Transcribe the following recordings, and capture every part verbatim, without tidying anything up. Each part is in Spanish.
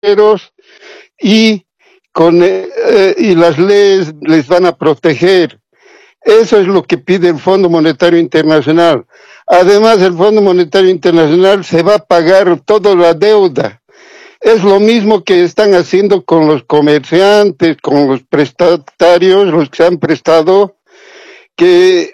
y, con, eh, y las leyes les van a proteger. Eso es lo que pide el Fondo Monetario Internacional. Además, el Fondo Monetario Internacional se va a pagar toda la deuda. Es lo mismo que están haciendo con los comerciantes, con los prestatarios, los que se han prestado, que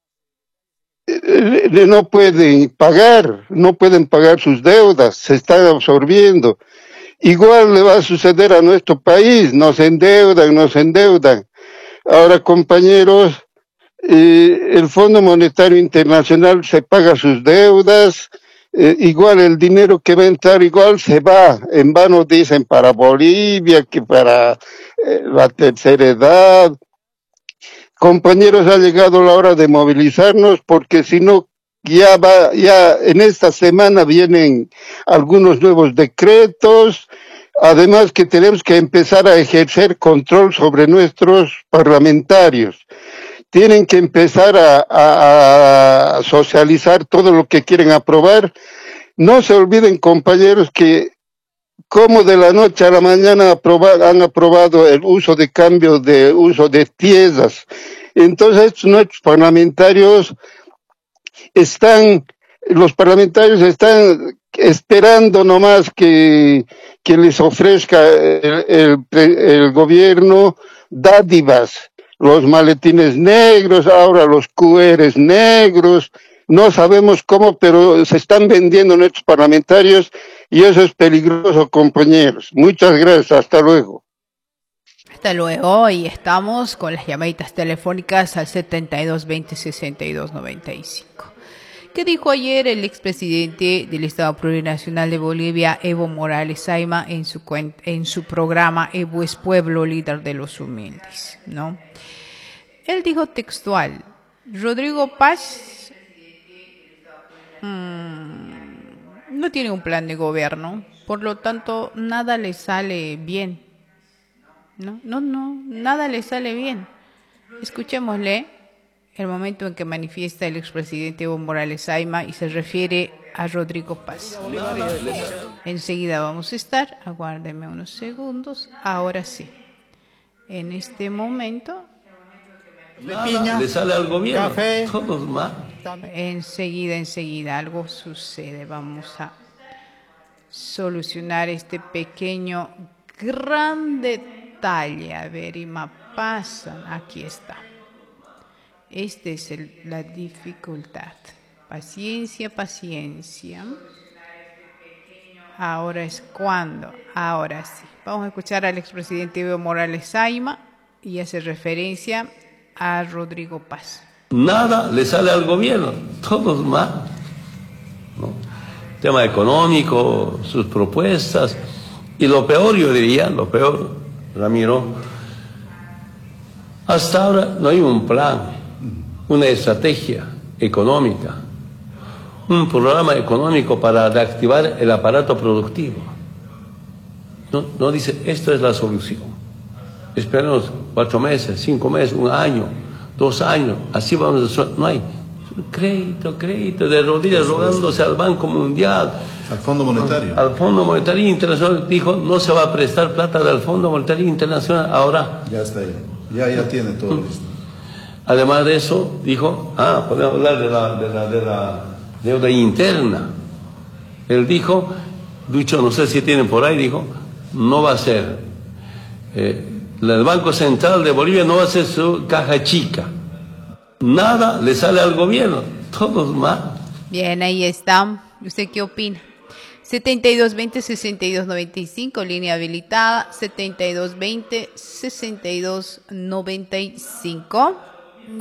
no pueden pagar, no pueden pagar sus deudas, se están absorbiendo. Igual le va a suceder a nuestro país, nos endeudan, nos endeudan. Ahora, compañeros, eh, el Fondo Monetario Internacional se paga sus deudas, eh, igual el dinero que va a entrar igual se va, en vano dicen para Bolivia, que para eh, la tercera edad. Compañeros, ha llegado la hora de movilizarnos porque si no, ya va, ya en esta semana vienen algunos nuevos decretos, además que tenemos que empezar a ejercer control sobre nuestros parlamentarios. Tienen que empezar a, a, a socializar todo lo que quieren aprobar. No se olviden, compañeros, que como de la noche a la mañana aprobado, han aprobado el uso de cambio de uso de tierras. Entonces nuestros parlamentarios están, los parlamentarios están esperando nomás que, que les ofrezca el, el, el gobierno dádivas, los maletines negros, ahora los Q Rs negros, no sabemos cómo, pero se están vendiendo nuestros parlamentarios y eso es peligroso, compañeros. Muchas gracias, hasta luego. Hasta luego, y estamos con las llamaditas telefónicas al setenta y dos veinte sesenta y dos noventa y cinco. ¿Qué dijo ayer el expresidente del Estado Plurinacional de Bolivia, Evo Morales Ayma, en su, en su programa Evo es Pueblo, líder de los humildes, ¿no? Él dijo textual: Rodrigo Paz mmm, no tiene un plan de gobierno, por lo tanto nada le sale bien. No, no, no, nada le sale bien. Escuchémosle el momento en que manifiesta el expresidente Evo Morales Ayma y se refiere a Rodrigo Paz. Enseguida vamos a estar, aguárdenme unos segundos, ahora sí. En este momento... Nada le sale al gobierno, café, todos más. Enseguida, enseguida, algo sucede. Vamos a solucionar este pequeño, gran detalle. A ver, Ima, pasa. Aquí está. Esta es el, la dificultad. Paciencia, paciencia. Ahora es cuando. Ahora sí. Vamos a escuchar al expresidente Evo Morales Ayma y hace referencia a Rodrigo Paz. Nada le sale al gobierno, todos más, ¿no? Tema económico, sus propuestas, y lo peor, yo diría, lo peor, Ramiro, hasta ahora no hay un plan, una estrategia económica, un programa económico para reactivar el aparato productivo. No, no dice, esto es la solución. Esperemos cuatro meses, cinco meses, un año, dos años, así vamos a... No hay crédito, crédito, de rodillas rogándose al Banco Mundial. Al Fondo Monetario. Al Fondo Monetario Internacional. Dijo, no se va a prestar plata del Fondo Monetario Internacional ahora. Ya está ahí, ya, ya tiene todo listo. Además de eso, dijo, ah, podemos hablar de la, de la, de la deuda interna. Él dijo, dicho, no sé si tienen por ahí, dijo, no va a ser... Eh, el Banco Central de Bolivia no va a ser su caja chica. Nada le sale al gobierno, todos mal. Bien, ahí está. ¿Usted qué opina? setenta y dos veinte sesenta y dos noventa y cinco, línea habilitada, setenta y dos veinte sesenta y dos noventa y cinco.